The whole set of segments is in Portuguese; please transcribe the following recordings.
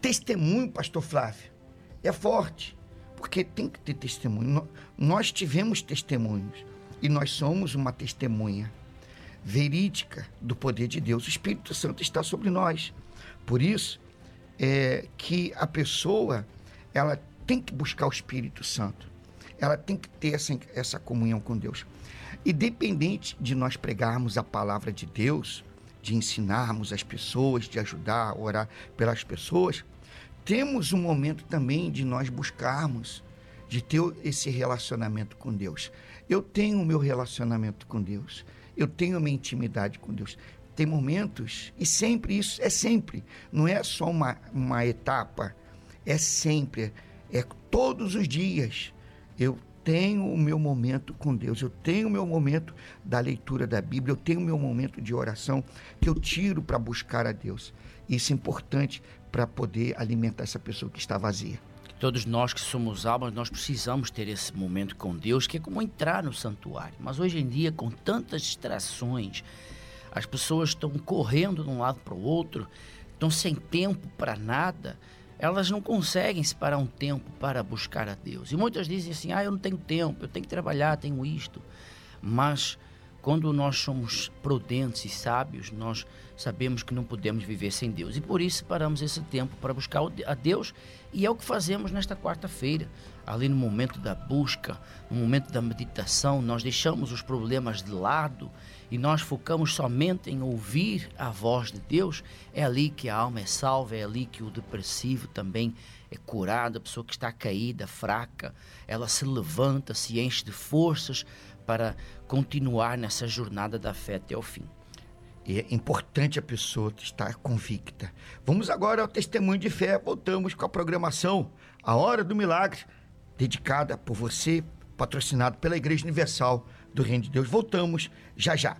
testemunho, pastor Flávio, é forte, porque tem que ter testemunho. Nós tivemos testemunhos e nós somos uma testemunha verídica do poder de Deus. O Espírito Santo está sobre nós. Por isso, que a pessoa, ela tem que buscar o Espírito Santo. Ela tem que ter essa comunhão com Deus. Independente de nós pregarmos a palavra de Deus, de ensinarmos as pessoas, de ajudar a orar pelas pessoas, temos um momento também de nós buscarmos, de ter esse relacionamento com Deus. Eu tenho o meu relacionamento com Deus, eu tenho a minha intimidade com Deus. Tem momentos, e sempre isso, é sempre, não é só uma etapa, é sempre, é todos os dias. Eu tenho o meu momento com Deus, eu tenho o meu momento da leitura da Bíblia, eu tenho o meu momento de oração que eu tiro para buscar a Deus. Isso é importante para poder alimentar essa pessoa que está vazia. Todos nós que somos almas, nós precisamos ter esse momento com Deus, que é como entrar no santuário. Mas hoje em dia, com tantas distrações, as pessoas estão correndo de um lado para o outro, estão sem tempo para nada. Elas não conseguem separar um tempo para buscar a Deus. E muitas dizem assim, eu não tenho tempo, eu tenho que trabalhar, tenho isto. Mas quando nós somos prudentes e sábios, nós sabemos que não podemos viver sem Deus. E por isso separamos esse tempo para buscar a Deus. E é o que fazemos nesta quarta-feira. Ali no momento da busca, no momento da meditação, nós deixamos os problemas de lado e nós focamos somente em ouvir a voz de Deus. É ali que a alma é salva, é ali que o depressivo também é curado. A pessoa que está caída, fraca, ela se levanta, se enche de forças para continuar nessa jornada da fé até o fim. E é importante a pessoa estar convicta. Vamos agora ao testemunho de fé. Voltamos com a programação A Hora do Milagre, dedicada por você, patrocinado pela Igreja Universal do Reino de Deus. Voltamos já já.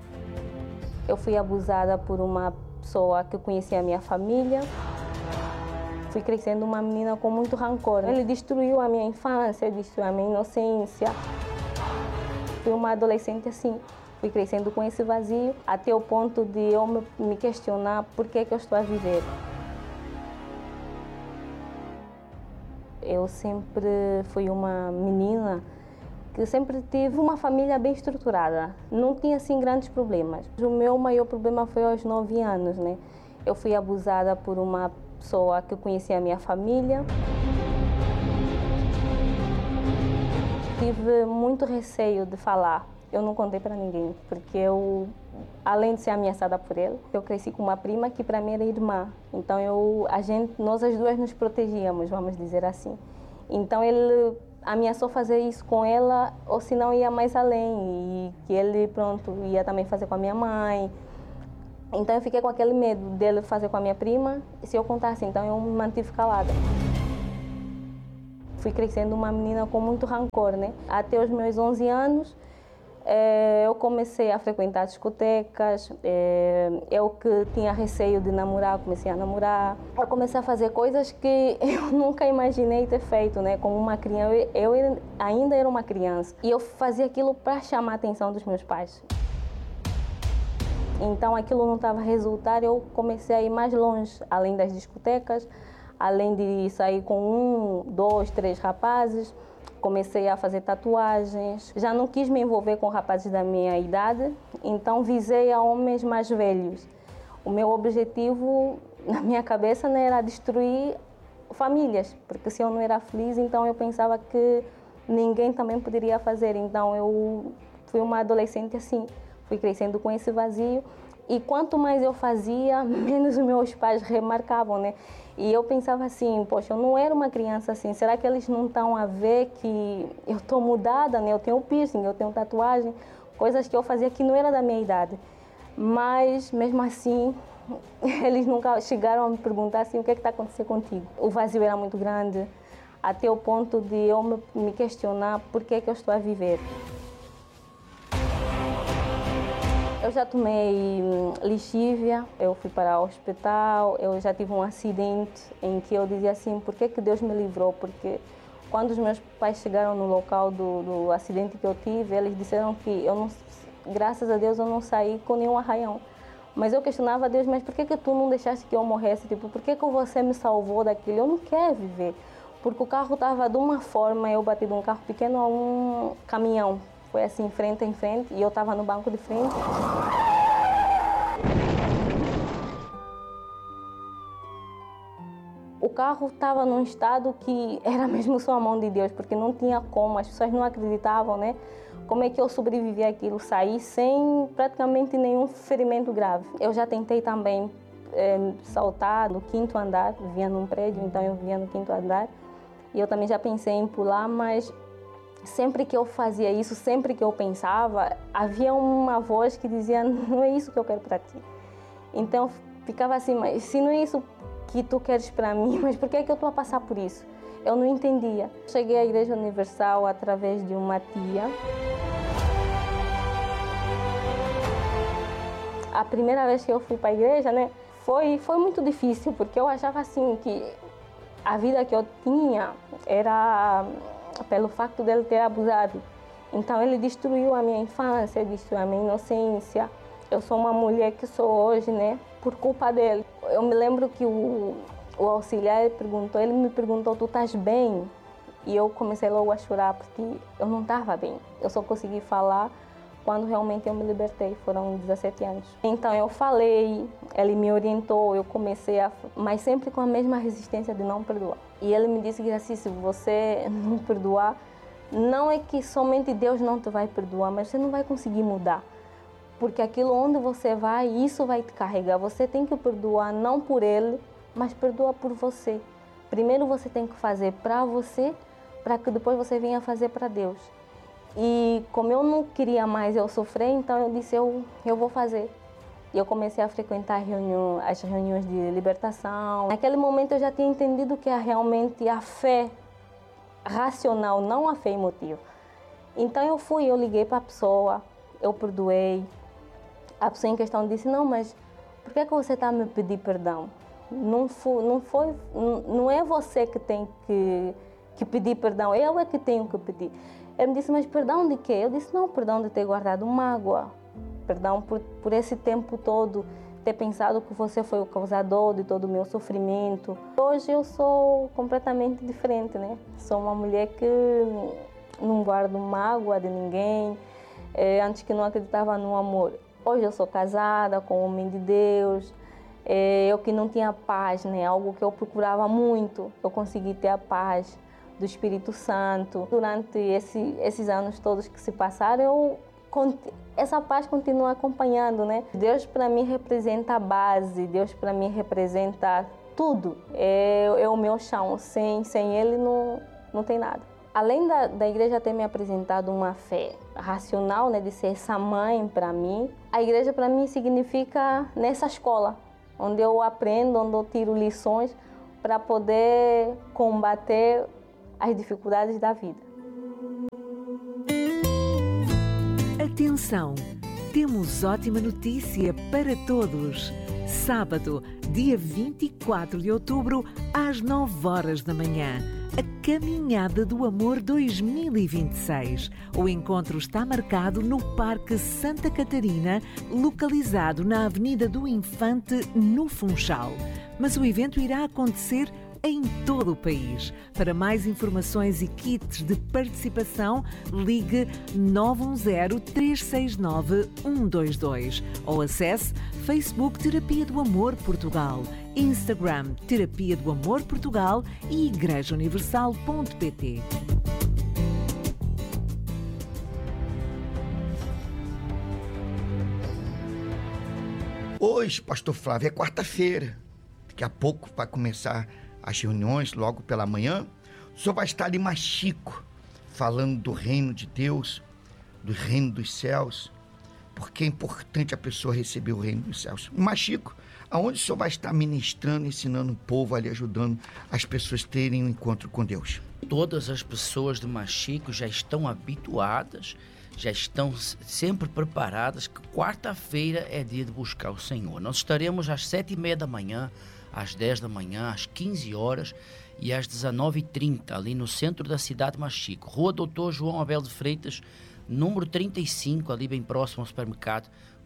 Eu fui abusada por uma pessoa que conhecia a minha família. Fui crescendo uma menina com muito rancor. Ele destruiu a minha infância, destruiu a minha inocência. Fui uma adolescente assim. Fui crescendo com esse vazio até o ponto de eu me questionar por que eu estou a viver. Eu sempre fui uma menina que sempre tive uma família bem estruturada. Não tinha assim grandes problemas. O meu maior problema foi aos 9 anos, né? Eu fui abusada por uma pessoa que conhecia a minha família. Tive muito receio de falar. Eu não contei para ninguém, porque além de ser ameaçada por ele, eu cresci com uma prima que para mim era irmã. Então nós as duas nos protegíamos, vamos dizer assim. Então ele ameaçou fazer isso com ela, ou se não ia mais além, e que ele ia também fazer com a minha mãe. Então eu fiquei com aquele medo dele fazer com a minha prima, e se eu contasse, então eu me mantive calada. Fui crescendo uma menina com muito rancor, né? Até os meus 11 anos, eu comecei a frequentar discotecas. Eu que tinha receio de namorar, comecei a namorar. Eu comecei a fazer coisas que eu nunca imaginei ter feito, né? Como uma criança, eu ainda era uma criança. E eu fazia aquilo para chamar a atenção dos meus pais. Então aquilo não estava a resultar, eu comecei a ir mais longe, além das discotecas, além de sair com 1, 2, 3 rapazes. Comecei a fazer tatuagens. Já não quis me envolver com rapazes da minha idade, então visei a homens mais velhos. O meu objetivo, na minha cabeça, não era destruir famílias, porque se eu não era feliz, então eu pensava que ninguém também poderia fazer. Então eu fui uma adolescente assim, fui crescendo com esse vazio. E quanto mais eu fazia, menos os meus pais remarcavam, né? E eu pensava assim, poxa, eu não era uma criança assim, será que eles não estão a ver que eu estou mudada, né? Eu tenho piercing, eu tenho tatuagem, coisas que eu fazia que não era da minha idade. Mas, mesmo assim, eles nunca chegaram a me perguntar assim, o que está acontecendo contigo? O vazio era muito grande, até o ponto de eu me questionar por que eu estou a viver. Eu já tomei lixívia, eu fui para o hospital, eu já tive um acidente em que eu dizia assim, por que Deus me livrou? Porque quando os meus pais chegaram no local do acidente que eu tive, eles disseram que graças a Deus eu não saí com nenhum arranhão. Mas eu questionava a Deus, mas por que tu não deixaste que eu morresse? Tipo, por que você me salvou daquilo? Eu não quero viver. Porque o carro estava de uma forma, eu bati de um carro pequeno a um caminhão. Foi assim, frente em frente, e eu estava no banco de frente. O carro estava num estado que era mesmo só a mão de Deus, porque não tinha como, as pessoas não acreditavam, né? Como é que eu sobrevivi àquilo, saí sem praticamente nenhum ferimento grave. Eu já tentei também saltar no 5º andar, vivia num prédio, então eu vivia no 5º andar. E eu também já pensei em pular, mas sempre que eu fazia isso, sempre que eu pensava, havia uma voz que dizia, não é isso que eu quero para ti. Então ficava assim, mas se não é isso que tu queres para mim, mas por que é que eu estou a passar por isso? Eu não entendia. Cheguei à Igreja Universal através de uma tia. A primeira vez que eu fui para a igreja, né, foi muito difícil, porque eu achava assim que a vida que eu tinha era pelo facto dele ter abusado. Então ele destruiu a minha infância, destruiu a minha inocência. Eu sou uma mulher que sou hoje, né, por culpa dele. Eu me lembro que o auxiliar ele me perguntou, tu estás bem? E eu comecei logo a chorar, porque eu não estava bem. Eu só consegui falar quando realmente eu me libertei, foram 17 anos. Então eu falei, ele me orientou, eu comecei mas sempre com a mesma resistência de não perdoar. E ele me disse que assim, se você não perdoar, não é que somente Deus não te vai perdoar, mas você não vai conseguir mudar. Porque aquilo onde você vai, isso vai te carregar. Você tem que perdoar não por ele, mas perdoa por você. Primeiro você tem que fazer para você, para que depois você venha fazer para Deus. E como eu não queria mais eu sofrer, então eu disse, eu vou fazer. E eu comecei a frequentar as reuniões de libertação. Naquele momento eu já tinha entendido que é realmente a fé racional, não a fé emotiva. Então eu liguei para a pessoa, eu perdoei. A pessoa em questão disse, não, mas por que você está a me pedir perdão? Não é você que tem que pedir perdão, eu é que tenho que pedir. Ele me disse, mas perdão de quê? Eu disse, não, perdão de ter guardado mágoa. Perdão por esse tempo todo ter pensado que você foi o causador de todo o meu sofrimento. Hoje eu sou completamente diferente, né? Sou uma mulher que não guardo mágoa de ninguém. Antes que não acreditava no amor. Hoje eu sou casada com um homem de Deus. Eu que não tinha paz, né? Algo que eu procurava muito. Eu consegui ter a paz do Espírito Santo. Durante esses anos todos que se passaram, essa paz continua acompanhando, né? Deus para mim representa a base, Deus para mim representa tudo. É o meu chão, sem ele não tem nada. Além da igreja ter me apresentado uma fé racional, né, de ser essa mãe para mim, a igreja para mim significa nessa escola, onde eu aprendo, onde eu tiro lições para poder combater as dificuldades da vida. Atenção! Temos ótima notícia para todos. Sábado, dia 24 de outubro, às 9 horas da manhã. A Caminhada do Amor 2026. O encontro está marcado no Parque Santa Catarina, localizado na Avenida do Infante, no Funchal. Mas o evento irá acontecer em todo o país. Para mais informações e kits de participação, ligue 910-369-122 ou acesse Facebook Terapia do Amor Portugal, Instagram Terapia do Amor Portugal e igrejauniversal.pt. Hoje, Pastor Flávio, é quarta-feira. Daqui a pouco vai começar as reuniões, logo pela manhã. O senhor vai estar ali mais chico, falando do reino de Deus, do reino dos céus, porque é importante a pessoa receber o reino dos céus. Mais chico, aonde o senhor vai estar ministrando, ensinando o povo ali, ajudando as pessoas a terem um encontro com Deus? Todas as pessoas do Machico já estão habituadas, já estão sempre preparadas que quarta-feira é dia de buscar o Senhor. Nós estaremos às 7h30 da manhã, às 10 da manhã, às 15 horas e às 19h30, ali no centro da cidade de Machico. Rua Doutor João Abel de Freitas, número 35, ali bem próximo ao supermercado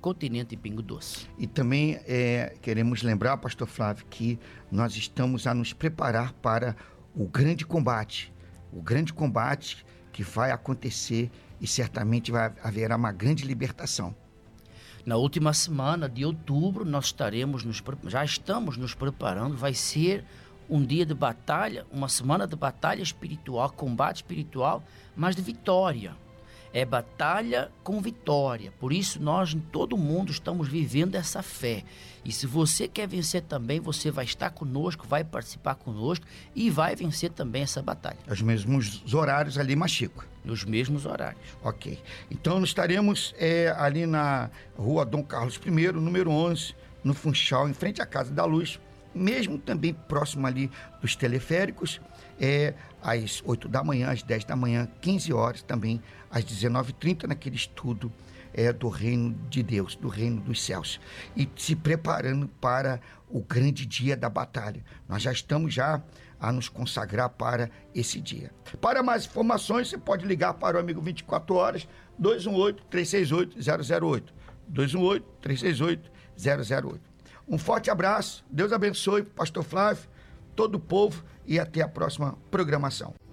Continente e Pingo Doce. E também queremos lembrar, pastor Flávio, que nós estamos a nos preparar para o grande combate que vai acontecer e certamente haverá uma grande libertação. Na última semana de outubro, já estamos nos preparando, vai ser um dia de batalha, uma semana de batalha espiritual, combate espiritual, mas de vitória. É batalha com vitória. Por isso, nós, em todo mundo, estamos vivendo essa fé. E se você quer vencer também, você vai estar conosco, vai participar conosco e vai vencer também essa batalha. Os mesmos horários ali, Machico. Nos mesmos horários. Ok. Então, nós estaremos ali na rua Dom Carlos I, número 11, no Funchal, em frente à Casa da Luz, mesmo também próximo ali dos teleféricos, às 8 da manhã, às 10 da manhã, 15 horas também, às 19h30, naquele estudo do reino de Deus, do reino dos céus. E se preparando para o grande dia da batalha. Nós já estamos a nos consagrar para esse dia. Para mais informações, você pode ligar para o Amigo 24 Horas, 218-368-008. 218-368-008. Um forte abraço, Deus abençoe, pastor Flávio, todo o povo, e até a próxima programação.